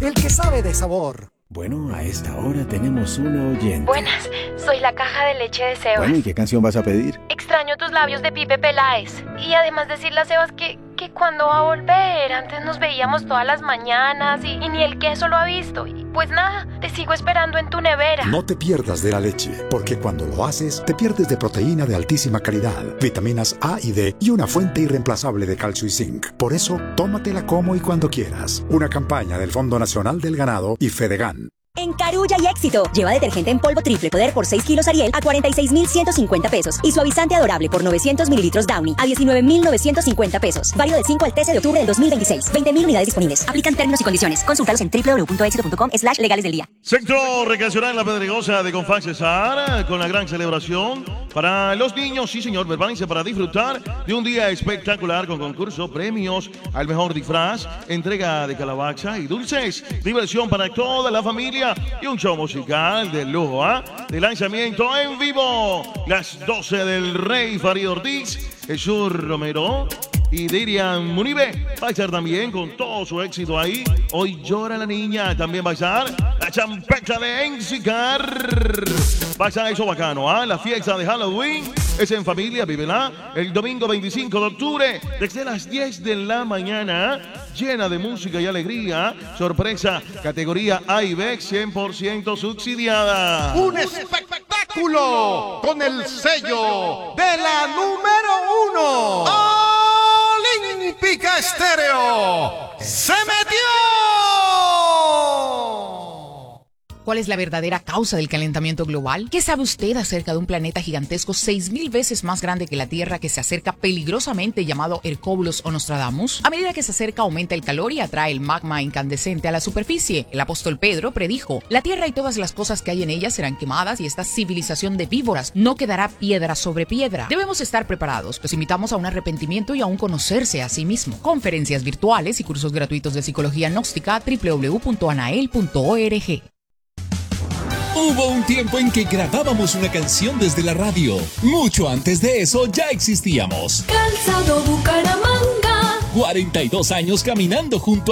el que sabe de sabor. Bueno, a esta hora tenemos una oyente. Buenas, soy la caja de leche de Sebas. Bueno, ¿y qué canción vas a pedir? Extraño tus labios de Pipe Peláez. Y además decirle a Sebas que cuando va a volver. Antes nos veíamos todas las mañanas y ni el queso lo ha visto. Y pues nada, te sigo esperando en tu nevera. No te pierdas de la leche, porque cuando lo haces, te pierdes de proteína de altísima calidad, vitaminas A y D y una fuente irreemplazable de calcio y zinc. Por eso, tómatela como y cuando quieras. Una campaña del Fondo Nacional del Ganado y Fedegan. En Carulla y Éxito, lleva detergente en polvo triple poder por 6 kilos Ariel a 46,150 pesos y suavizante adorable por 900 mililitros Downy a 19,950 pesos. Válido del 5 al 13 de octubre del 2026. 20,000 unidades disponibles. Aplican términos y condiciones. Consúltalos en www.éxito.com/legales del día. Centro Recreacional La Pedregosa de Confag Cesar, con la gran celebración para los niños. Sí, señor, prepárense para disfrutar de un día espectacular con concurso, premios al mejor disfraz, entrega de calabaza y dulces, diversión para toda la familia y un show musical de lujo, de lanzamiento en vivo. Las 12 del Rey Farid Ortiz, Jesús Romero y Dirian Munibe. Va a estar también con todo su éxito ahí. Hoy llora la niña. También va a estar la champeta de Enzicar. Va a estar eso bacano, La fiesta de Halloween es en familia, vívela el domingo 25 de octubre desde las 10 de la mañana, llena de música y alegría. Sorpresa, categoría A y B, 100% subsidiada. Un espectáculo con el sello de la número 1. Olímpica Estéreo. ¡Se metió! ¿Cuál es la verdadera causa del calentamiento global? ¿Qué sabe usted acerca de un planeta gigantesco 6,000 veces más grande que la Tierra que se acerca peligrosamente, llamado Hercóbulos o Nostradamus? A medida que se acerca aumenta el calor y atrae el magma incandescente a la superficie. El apóstol Pedro predijo: la Tierra y todas las cosas que hay en ella serán quemadas y esta civilización de víboras no quedará piedra sobre piedra. Debemos estar preparados. Los invitamos a un arrepentimiento y a un conocerse a sí mismo. Conferencias virtuales y cursos gratuitos de psicología gnóstica www.anael.org. Hubo un tiempo en que grabábamos una canción desde la radio. Mucho antes de eso ya existíamos. Calzado Bucaramanga. 42 años caminando junto a